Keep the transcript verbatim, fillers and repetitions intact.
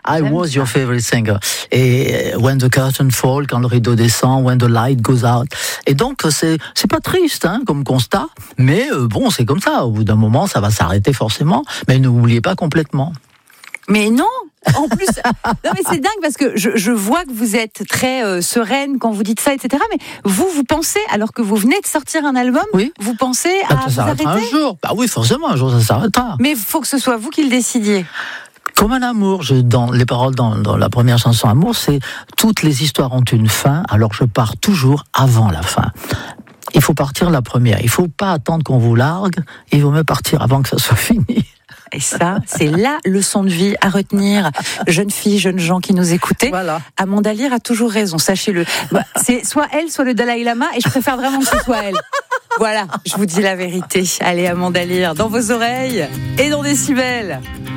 I J'aime was ça. your favorite singer. Et When the curtain falls, quand le rideau descend, When the light goes out. Et donc, c'est, c'est pas triste, hein, comme constat. Mais euh, bon, c'est comme ça. Au bout d'un moment, ça va s'arrêter forcément. Mais n'oubliez pas complètement. Mais non. En plus, non mais c'est dingue parce que je, je vois que vous êtes très euh, sereine quand vous dites ça, et cetera. Mais vous, vous pensez, alors que vous venez de sortir un album, Oui. vous pensez Bah, à ça vous s'arrêtera arrêter. un jour. Bah oui, forcément, un jour, ça s'arrêtera. Mais il faut que ce soit vous qui le décidiez. Comme un amour, je, dans les paroles dans, dans la première chanson Amour, c'est toutes les histoires ont une fin, alors je pars toujours avant la fin. Il faut partir la première. Il faut pas attendre qu'on vous largue. Il vaut mieux partir avant que ça soit fini. Et ça, c'est la leçon de vie à retenir. Jeunes filles, jeunes gens qui nous écoutaient. Voilà. Amanda Lear a toujours raison, sachez-le. Bah, c'est soit elle, soit le Dalai Lama, et je préfère vraiment que ce soit elle. Voilà, je vous dis la vérité. Allez, Amanda Lear, dans vos oreilles et dans Décibel.